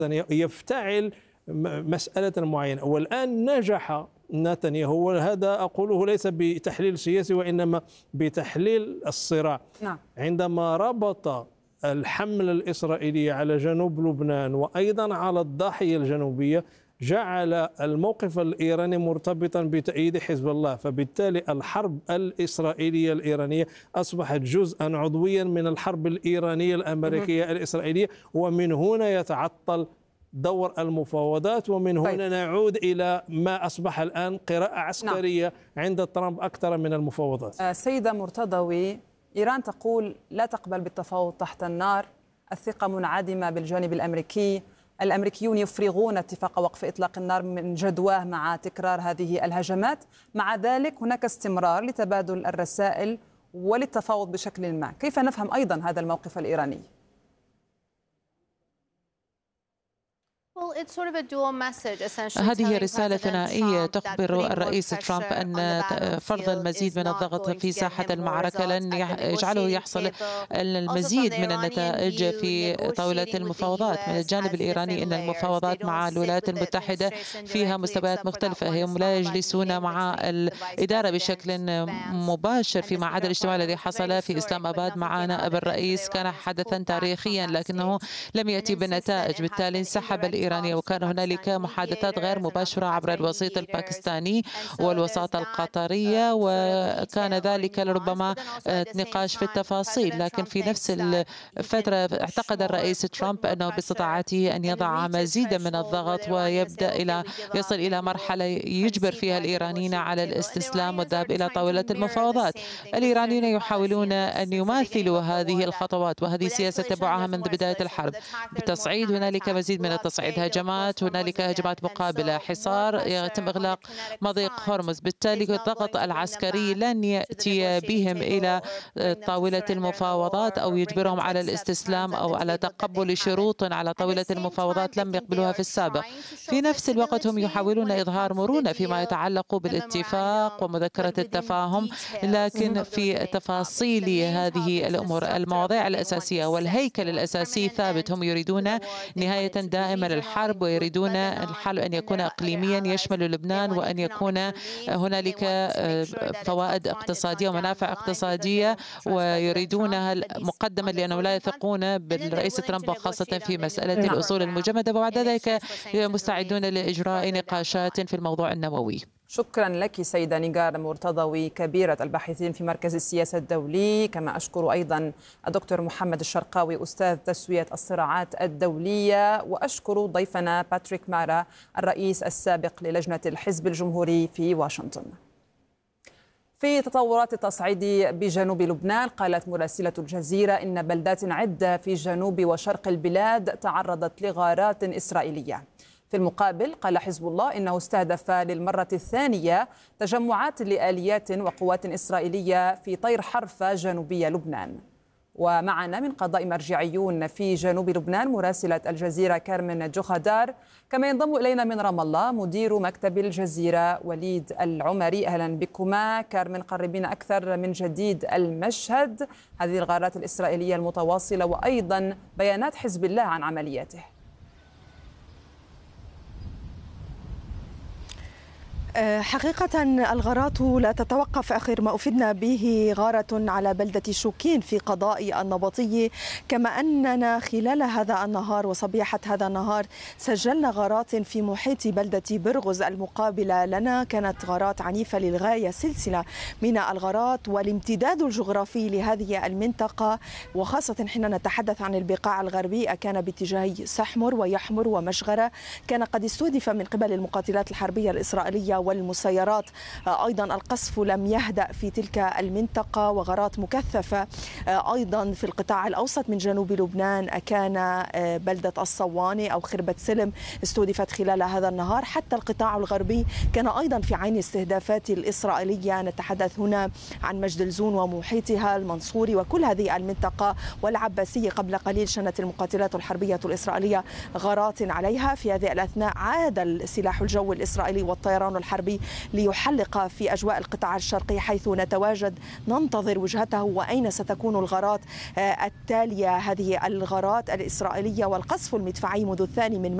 يفتعل مسألة معينة. والآن نجح نتنياهو، وهذا أقوله ليس بتحليل سياسي وإنما بتحليل الصراع. نعم. عندما ربط الحملة الإسرائيلية على جنوب لبنان وأيضا على الضاحية الجنوبية، جعل الموقف الإيراني مرتبطا بتأييد حزب الله، فبالتالي الحرب الإسرائيلية الإيرانية أصبحت جزءا عضويا من الحرب الإيرانية الأمريكية الإسرائيلية، ومن هنا يتعطل دور المفاوضات، ومن هنا نعود إلى ما أصبح الآن قراءة عسكرية عند ترامب أكثر من المفاوضات. سيدة مرتضوي، إيران تقول لا تقبل بالتفاوض تحت النار، الثقة منعدمة بالجانب الأمريكي، الأمريكيون يفرغون اتفاق وقف إطلاق النار من جدواه مع تكرار هذه الهجمات. مع ذلك هناك استمرار لتبادل الرسائل وللتفاوض بشكل ما. كيف نفهم أيضا هذا الموقف الإيراني؟ هذه رسالة ثنائية تخبر الرئيس ترامب أن فرض المزيد من الضغط في ساحة المعركة لن يجعله يحصل المزيد من النتائج في طاولة المفاوضات. من الجانب الإيراني أن المفاوضات مع الولايات المتحدة فيها مستويات مختلفة، هم لا يجلسون مع الإدارة بشكل مباشر، فيما عدا الاجتماع الذي حصل في إسلام آباد مع نائب الرئيس كان حدثا تاريخيا لكنه لم يأتي بنتائج. بالتالي انسحب الإيراني، وكان هنالك محادثات غير مباشرة عبر الوسيط الباكستاني والوساطة القطرية، وكان ذلك لربما نقاش في التفاصيل. لكن في نفس الفترة اعتقد الرئيس ترامب أنه باستطاعته أن يضع مزيدا من الضغط ويبدأ يصل إلى مرحلة يجبر فيها الإيرانيين على الاستسلام والذهاب إلى طاولة المفاوضات. الإيرانيين يحاولون أن يماثلوا هذه الخطوات، وهذه سياسة تبعها منذ بداية الحرب بالتصعيد. هنالك مزيد من التصعيد، هجمات، هنالك هجمات مقابلة، حصار، يتم إغلاق مضيق هرمز. بالتالي الضغط العسكري لن يأتي بهم إلى طاولة المفاوضات أو يجبرهم على الاستسلام أو على تقبل شروط على طاولة المفاوضات لم يقبلوها في السابق. في نفس الوقت هم يحاولون إظهار مرونة فيما يتعلق بالاتفاق ومذكرة التفاهم، لكن في تفاصيل هذه الأمور المواضيع الأساسية والهيكل الأساسي ثابت. هم يريدون نهاية دائمة للحرب، ويريدون الحل أن يكون إقليميا يشمل لبنان، وأن يكون هنالك فوائد اقتصادية ومنافع اقتصادية، ويريدونها مقدما لأنهم لا يثقون بالرئيس ترامب وخاصة في مسألة الأصول المجمدة، وبعد ذلك مستعدون لإجراء نقاشات في الموضوع النووي. شكرا لك سيدة نيغار مرتضوي، كبيرة الباحثين في مركز السياسة الدولي. كما أشكر أيضا الدكتور محمد الشرقاوي أستاذ تسوية الصراعات الدولية، وأشكر ضيفنا باتريك مارا الرئيس السابق للجنة الحزب الجمهوري في واشنطن. في تطورات التصعيد بجنوب لبنان، قالت مراسلة الجزيرة إن بلدات عدة في جنوب وشرق البلاد تعرضت لغارات إسرائيلية. في المقابل قال حزب الله إنه استهدف للمرة الثانية تجمعات لآليات وقوات إسرائيلية في طير حرفة جنوبية لبنان. ومعنا من قضاء مرجعيون في جنوب لبنان مراسلة الجزيرة كارمن جوخدار، كما ينضم إلينا من رام الله مدير مكتب الجزيرة وليد العمري. أهلا بكما. كارمن، قربين أكثر من جديد المشهد، هذه الغارات الإسرائيلية المتواصلة وأيضا بيانات حزب الله عن عملياته. حقيقة الغارات لا تتوقف. آخر ما أفدنا به غارة على بلدة شوكين في قضاء النبطية، كما أننا خلال هذا النهار وصبيحة هذا النهار سجلنا غارات في محيط بلدة برغز المقابلة لنا. كانت غارات عنيفة للغاية، سلسلة من الغارات، والامتداد الجغرافي لهذه المنطقة وخاصة حين نتحدث عن البقاع الغربية كان باتجاه سحمر ويحمر ومشغرة، كان قد استهدف من قبل المقاتلات الحربية الإسرائيلية والمسيرات. أيضا القصف لم يهدأ في تلك المنطقة، وغارات مكثفة أيضا في القطاع الأوسط من جنوب لبنان. كان بلدة الصواني أو خربة سلم استهدفت خلال هذا النهار. حتى القطاع الغربي كان أيضا في عين استهدافات الإسرائيلية. نتحدث هنا عن مجد الزون ومحيطها، المنصوري وكل هذه المنطقة والعباسية. قبل قليل شنت المقاتلات الحربية الإسرائيلية غارات عليها. في هذه الأثناء عاد السلاح الجوي الإسرائيلي والطيران الحربي الحربي ليحلق في أجواء القطاع الشرقي، حيث نتواجد ننتظر وجهته وأين ستكون الغارات التالية. هذه الغارات الإسرائيلية والقصف المدفعي منذ 2